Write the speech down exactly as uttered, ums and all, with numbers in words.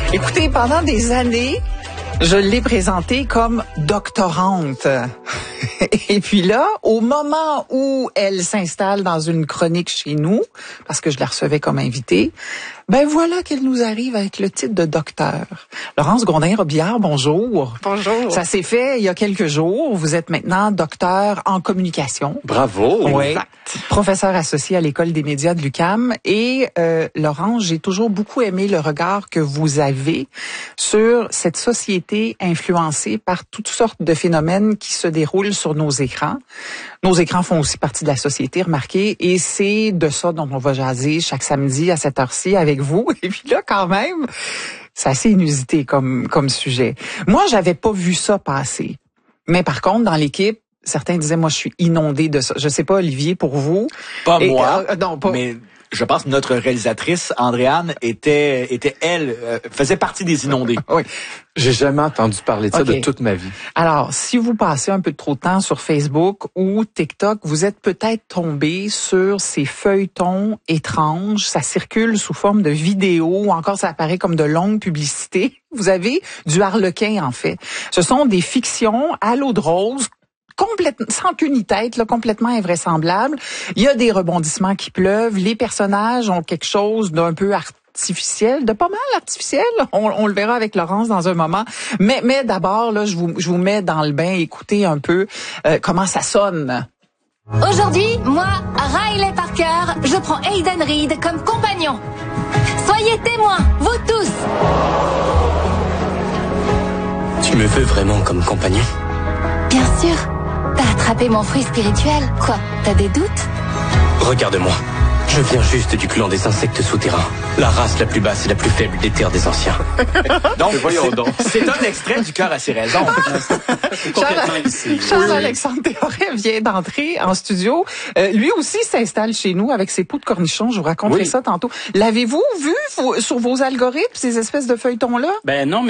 Écoutez, pendant des années, je l'ai présentée comme doctorante. Et puis là, au moment où elle s'installe dans une chronique chez nous, parce que je la recevais comme invitée, ben voilà qu'elle nous arrive avec le titre de docteur. Laurence Grondin-Robillard, bonjour. Bonjour. Ça s'est fait il y a quelques jours. Vous êtes maintenant docteur en communication. Bravo. Oui. Exact. Professeur associé à l'École des médias de l'U Q A M. Et euh, Laurence, j'ai toujours beaucoup aimé le regard que vous avez sur cette société influencée par toutes sortes de phénomènes qui se déroulent sur nos écrans. Nos écrans font aussi partie de la société, remarquez, et c'est de ça dont on va jaser chaque samedi à cette heure-ci avec vous. Et puis là, quand même, c'est assez inusité comme comme sujet. Moi, j'avais pas vu ça passer. Mais par contre, dans l'équipe, certains disaient, moi, je suis inondée de ça. Je sais pas, Olivier, pour vous. Pas Et, moi, euh, non, pas... mais je pense que notre réalisatrice, Andréane, était, était elle, euh, faisait partie des inondés. Oui. J'ai jamais entendu parler de ça Okay. de toute ma vie. Alors, si vous passez un peu trop de temps sur Facebook ou TikTok, vous êtes peut-être tombé sur ces feuilletons étranges. Ça circule sous forme de vidéos ou encore ça apparaît comme de longues publicités. Vous avez du harlequin, en fait. Ce sont des fictions à l'eau de rose, complètement, sans queue ni tête, là, complètement invraisemblables. Il y a des rebondissements qui pleuvent. Les personnages ont quelque chose d'un peu artificiel, de pas mal artificiel. On, on le verra avec Laurence dans un moment. Mais, mais d'abord, là, je vous, je vous mets dans le bain. Écoutez un peu euh, comment ça sonne. Aujourd'hui, moi, Riley Parker, je prends Hayden Reed comme compagnon. Soyez témoins, vous tous. Tu me veux vraiment comme compagnon? Bien sûr. T'as attrapé mon fruit spirituel. Quoi, t'as des doutes? Regarde-moi. Je viens juste du clan des insectes souterrains. La race la plus basse et la plus faible des terres des anciens. Donc, voyons donc. c'est un extrait du Cœur à ses raisons. Charles- Charles-Alexandre Théoret vient d'entrer en studio. Euh, lui aussi s'installe chez nous avec ses poux de cornichons. Je vous raconterai Oui. ça tantôt. L'avez-vous vu vous, sur vos algorithmes, ces espèces de feuilletons-là? Ben non,